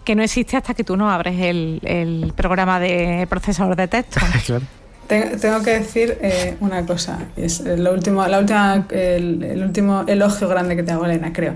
que no existe hasta que tú no abres el programa de procesador de texto. Claro. Tengo que decir una cosa, es el último elogio grande que te hago, Elena, creo.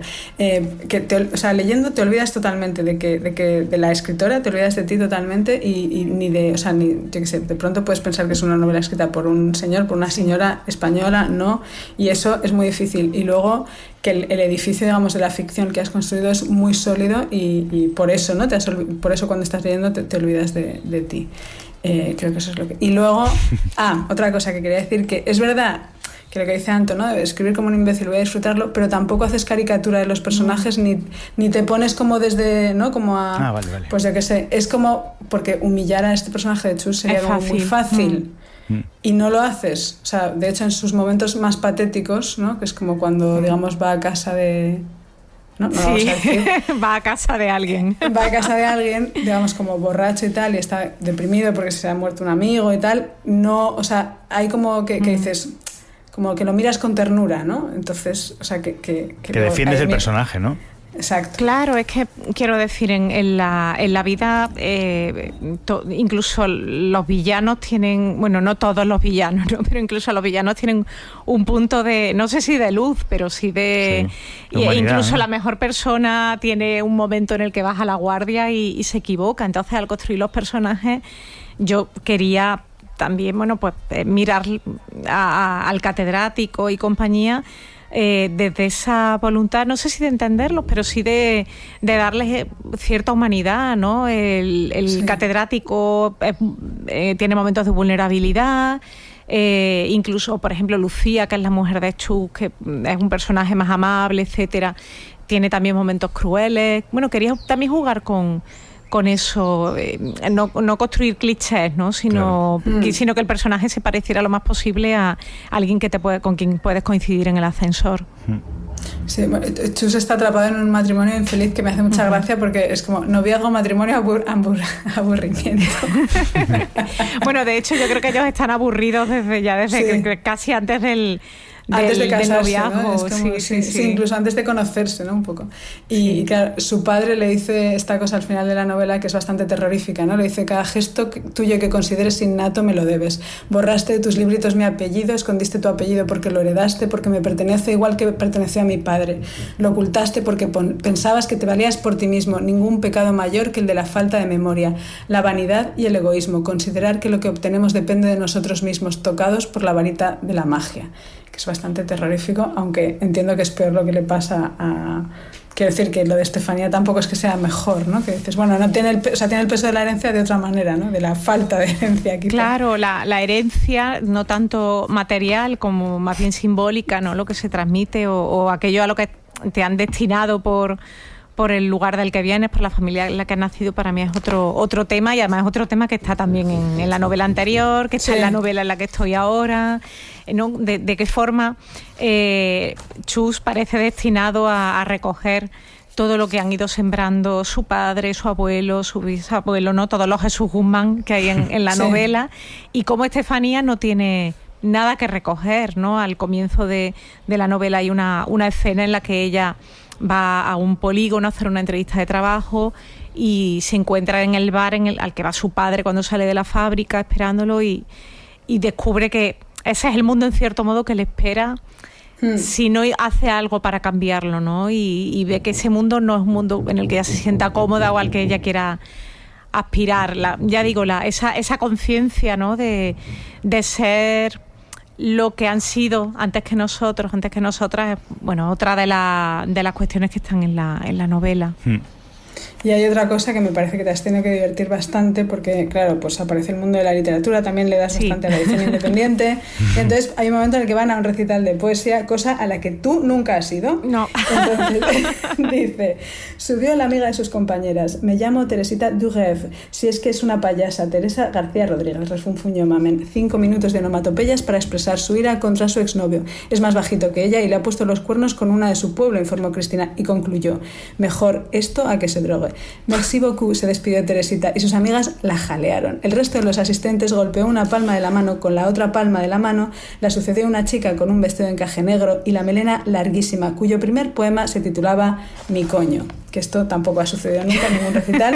Leyendo te olvidas totalmente de la escritora, te olvidas de ti totalmente y yo qué sé, de pronto puedes pensar que es una novela escrita por un señor, por una señora española, no, y eso es muy difícil. Y luego que el edificio, digamos, de la ficción que has construido es muy sólido y por eso, ¿no? Por eso cuando estás leyendo te olvidas de ti. Creo que eso es lo que... Y luego, otra cosa que quería decir, que es verdad que lo que dice Anto, ¿no? De escribir como un imbécil, voy a disfrutarlo, pero tampoco haces caricatura de los personajes ni te pones como desde, ¿no? Como a... Vale. Pues yo qué sé, es como... Porque humillar a este personaje de Chus sería como muy fácil. Y no lo haces. O sea, de hecho, en sus momentos más patéticos, ¿no? Que es como cuando, digamos, va a casa de... No sí, vamos a decir. Va a casa de alguien. Va a casa de alguien, digamos, como borracho y tal, y está deprimido porque se ha muerto un amigo y tal. No, o sea, hay como que dices, como que lo miras con ternura, ¿no? Entonces, o sea, que defiendes el personaje, ¿no? Exacto. Claro, es que quiero decir, en la vida incluso los villanos tienen, bueno, no todos los villanos, ¿no? Pero incluso los villanos tienen un punto de, no sé si de luz, pero sí de humanidad, incluso, ¿no? La mejor persona tiene un momento en el que baja la guardia y se equivoca. Entonces, al construir los personajes, yo quería también, bueno, pues mirar al catedrático y compañía desde esa voluntad, no sé si de entenderlos, pero sí de darles cierta humanidad, ¿no? El catedrático tiene momentos de vulnerabilidad, incluso, por ejemplo, Lucía, que es la mujer de Chus, que es un personaje más amable, etcétera, tiene también momentos crueles. Bueno, quería también jugar con eso, no construir clichés, ¿no? Sino que el personaje se pareciera lo más posible a alguien con quien puedes coincidir en el ascensor. Sí, Chus está atrapado en un matrimonio infeliz que me hace mucha gracia porque es como noviazgo, matrimonio, aburrimiento. Bueno, de hecho yo creo que ellos están aburridos desde casi antes del casarse, noviazgo, ¿no? Es como, sí, incluso antes de conocerse, ¿no? Un poco. Y claro, su padre le dice esta cosa al final de la novela que es bastante terrorífica, ¿no? Le dice: cada gesto tuyo que consideres innato me lo debes. Borraste de tus libritos mi apellido, escondiste tu apellido porque lo heredaste, porque me pertenece igual que perteneció a mi padre. Lo ocultaste porque pensabas que te valías por ti mismo. Ningún pecado mayor que el de la falta de memoria, la vanidad y el egoísmo. Considerar que lo que obtenemos depende de nosotros mismos, tocados por la varita de la magia. Que es bastante terrorífico, aunque entiendo que es peor lo que le pasa a... Quiero decir que lo de Estefanía tampoco es que sea mejor, ¿no? Que dices, bueno, no tiene tiene el peso de la herencia de otra manera, ¿no? De la falta de herencia. Quizá. Claro, la herencia no tanto material como más bien simbólica, ¿no? Lo que se transmite o aquello a lo que te han destinado por el lugar del que vienes, por la familia en la que has nacido, para mí es otro tema, y además es otro tema que está también en la novela anterior, que está en la novela en la que estoy ahora, ¿no? De qué forma Chus parece destinado a recoger todo lo que han ido sembrando su padre, su abuelo, su bisabuelo, ¿no? Todos los Jesús Guzmán que hay en la novela, y cómo Estefanía no tiene nada que recoger, ¿no? Al comienzo de la novela hay una escena en la que ella va a un polígono a hacer una entrevista de trabajo y se encuentra en el bar al que va su padre cuando sale de la fábrica esperándolo y descubre que ese es el mundo en cierto modo que le espera si no hace algo para cambiarlo, ¿no? Y ve que ese mundo no es un mundo en el que ella se sienta cómoda o al que ella quiera aspirar. Esa conciencia, ¿no? De ser lo que han sido antes que nosotras, bueno, otra de las cuestiones que están en la novela. Y hay otra cosa que me parece que te has tenido que divertir bastante porque, claro, pues aparece el mundo de la literatura, también le das bastante a la edición independiente. Y entonces hay un momento en el que van a un recital de poesía, cosa a la que tú nunca has ido. No. Entonces dice: subió la amiga de sus compañeras, me llamo Teresita Durev, si es que es una payasa, Teresa García Rodríguez, refunfuñó Mamen. 5 minutos de onomatopeyas para expresar su ira contra su exnovio. Es más bajito que ella y le ha puesto los cuernos con una de su pueblo, informó Cristina, y concluyó: mejor esto a que se drogue. Merci beaucoup, se despidió Teresita y sus amigas la jalearon. El resto de los asistentes golpeó una palma de la mano con la otra palma de la mano, la sucedió una chica con un vestido de encaje negro y la melena larguísima, cuyo primer poema se titulaba Mi coño, que esto tampoco ha sucedido nunca en ningún recital,